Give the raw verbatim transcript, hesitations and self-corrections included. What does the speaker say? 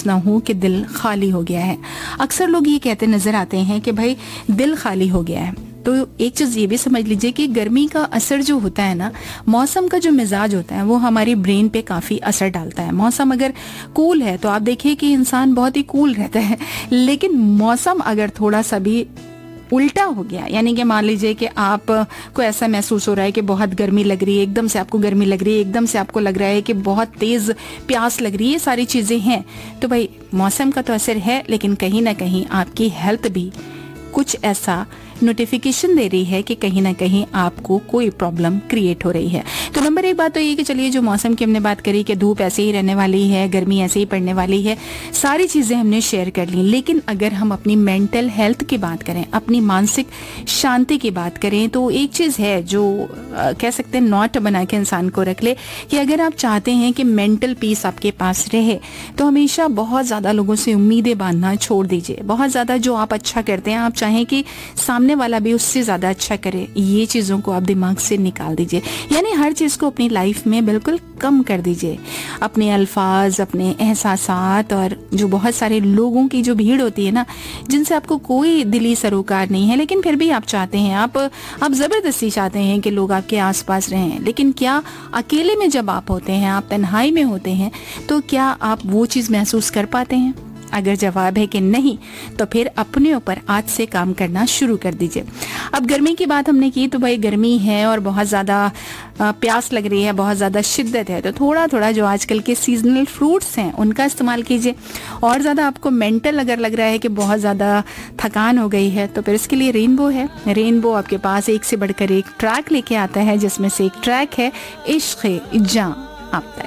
महसूस ना हो कि दिल खाली हो गया है। अक्सर लोग ये कहते नजर आते हैं कि भाई दिल खाली हो गया है। तो एक चीज़ ये भी समझ लीजिए कि गर्मी का असर जो होता है ना, मौसम का जो मिजाज होता है वो हमारी ब्रेन पे काफ़ी असर डालता है। मौसम अगर कूल है तो आप देखिए कि इंसान बहुत ही कूल रहता है, लेकिन मौसम अगर थोड़ा सा भी उल्टा हो गया, यानी कि मान लीजिए कि आप को ऐसा महसूस हो रहा है कि बहुत गर्मी लग रही है, एकदम से आपको गर्मी लग रही है, एकदम से आपको लग रहा है कि बहुत तेज़ प्यास लग रही है, ये सारी चीज़ें हैं, तो भाई मौसम का तो असर है, लेकिन कहीं ना कहीं आपकी हेल्थ भी कुछ ऐसा नोटिफिकेशन दे रही है कि कहीं ना कहीं आपको कोई प्रॉब्लम क्रिएट हो रही है। तो नंबर एक बात तो ये कि चलिए जो मौसम की हमने बात करी कि धूप ऐसे ही रहने वाली है, गर्मी ऐसे ही पड़ने वाली है, सारी चीज़ें हमने शेयर कर ली। लेकिन अगर हम अपनी मेंटल हेल्थ की बात करें, अपनी मानसिक शांति की बात करें, तो एक चीज़ है जो आ, कह सकते हैं नॉट बना के इंसान को रख ले कि अगर आप चाहते हैं कि मेंटल पीस आपके पास रहे तो हमेशा बहुत ज़्यादा लोगों से उम्मीदें बांधना छोड़ दीजिए। बहुत ज़्यादा जो आप अच्छा करते हैं आप चाहें कि सामने वाला भी उससे ज़्यादा अच्छा करे, ये चीज़ों को आप दिमाग से निकाल दीजिए। यानी हर चीज़ को अपनी लाइफ में बिल्कुल कम कर दीजिए। अपने अल्फाज, अपने एहसासात और जो बहुत सारे लोगों की जो भीड़ होती है ना, जिनसे आपको कोई दिली सरोकार नहीं है, लेकिन फिर भी आप चाहते हैं, आप आप ज़बरदस्ती चाहते हैं कि लोग आपके आसपास रहें। लेकिन क्या अकेले में जब आप होते हैं, आप तन्हाई में होते हैं, तो क्या आप वो चीज़ महसूस कर पाते हैं? अगर जवाब है कि नहीं, तो फिर अपने ऊपर आज से काम करना शुरू कर दीजिए। अब गर्मी की बात हमने की, तो भाई गर्मी है और बहुत ज़्यादा प्यास लग रही है, बहुत ज़्यादा शिद्दत है, तो थोड़ा थोड़ा जो आजकल के सीजनल फ्रूट्स हैं उनका इस्तेमाल कीजिए। और ज़्यादा आपको मेंटल अगर लग रहा है कि बहुत ज़्यादा थकान हो गई है, तो फिर इसके लिए रेनबो है। रेनबो आपके पास एक से बढ़कर एक ट्रैक लेके आता है, जिसमें से एक ट्रैक है इश्क़-ए-जां आप तक।